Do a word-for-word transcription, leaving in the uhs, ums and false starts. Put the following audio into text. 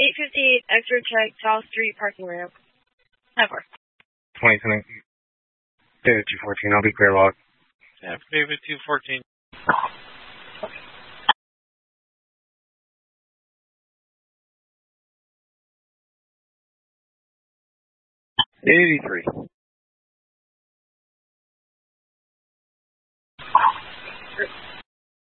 eight fifty-eight, extra check, South Street parking ramp. Ever. twenty-seven, David two fourteen, I'll be clear log. Yeah, David two fourteen. eighty-three.